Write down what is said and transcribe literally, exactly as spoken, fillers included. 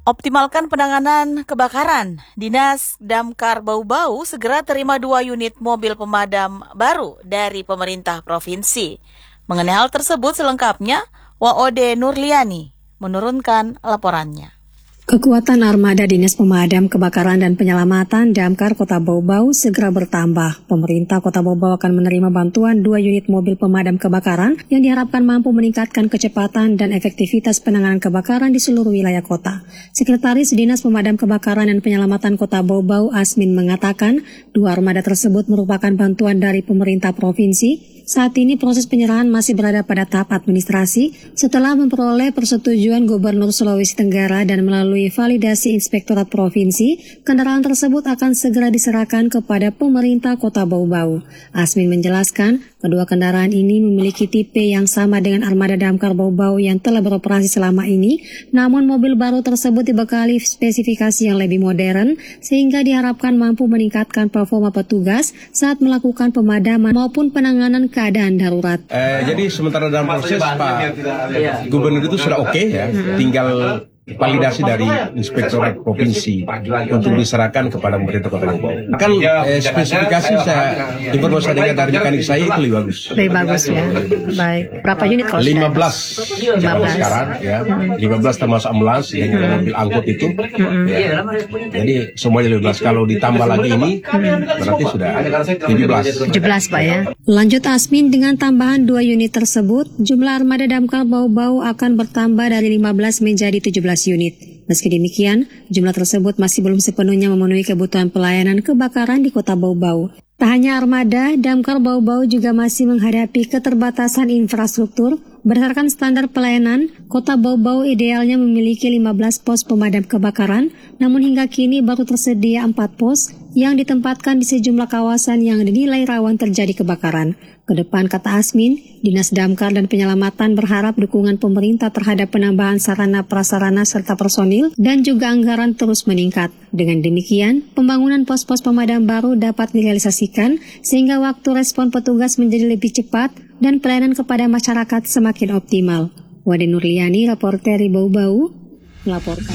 Optimalkan penanganan kebakaran. Dinas Damkar Bau-Bau segera terima dua unit mobil pemadam baru dari pemerintah provinsi. Mengenai hal tersebut selengkapnya, Waode Nurliani menurunkan laporannya. Kekuatan armada Dinas Pemadam Kebakaran dan Penyelamatan Damkar Kota Bau-Bau segera bertambah. Pemerintah Kota Bau-Bau akan menerima bantuan dua unit mobil pemadam kebakaran yang diharapkan mampu meningkatkan kecepatan dan efektivitas penanganan kebakaran di seluruh wilayah kota. Sekretaris Dinas Pemadam Kebakaran dan Penyelamatan Kota Bau-Bau, Asmin, mengatakan dua armada tersebut merupakan bantuan dari pemerintah provinsi. Saat ini proses penyerahan masih berada pada tahap administrasi setelah memperoleh persetujuan Gubernur Sulawesi Tenggara dan melalui validasi Inspektorat Provinsi, kendaraan tersebut akan segera diserahkan kepada pemerintah Kota Bau-Bau. Asmin menjelaskan, kedua kendaraan ini memiliki tipe yang sama dengan armada damkar Bau-Bau yang telah beroperasi selama ini, namun mobil baru tersebut dibekali spesifikasi yang lebih modern sehingga diharapkan mampu meningkatkan performa petugas saat melakukan pemadaman maupun penanganan keadaan darurat. Eh, jadi sementara dalam proses Pak Gubernur itu sudah oke okay, ya, tinggal validasi dari Inspektorat Provinsi untuk diserahkan kepada pemerintah Kota Bau-Bau. Kan eh, spesifikasi saya informasi dengar dari mekanik saya itu lebih bagus. Lebih bagus ya. Baik. Berapa unit kalau lima belas lima belas sekarang ya. lima belas termasuk ambulans dengan mobil angkut itu. Ya. Jadi semuanya lima belas. Kalau ditambah lagi ini berarti sudah tujuh belas. tujuh belas Pak ya. Lanjut Asmin, dengan tambahan dua unit tersebut, jumlah armada damkar Bau-Bau akan bertambah dari lima belas menjadi tujuh belas unit. Meski demikian, jumlah tersebut masih belum sepenuhnya memenuhi kebutuhan pelayanan kebakaran di Kota Bau-Bau. Tak hanya armada, damkar Bau-Bau juga masih menghadapi keterbatasan infrastruktur. Berdasarkan standar pelayanan, Kota Bau-Bau idealnya memiliki lima belas pos pemadam kebakaran, namun hingga kini baru tersedia empat pos yang ditempatkan di sejumlah kawasan yang dinilai rawan terjadi kebakaran. Kedepan, kata Asmin, Dinas Damkar dan Penyelamatan berharap dukungan pemerintah terhadap penambahan sarana prasarana serta personil dan juga anggaran terus meningkat. Dengan demikian, pembangunan pos-pos pemadam baru dapat direalisasikan sehingga waktu respon petugas menjadi lebih cepat dan pelayanan kepada masyarakat semakin optimal. Waode Nurliani, reporter Bau-Bau, melaporkan.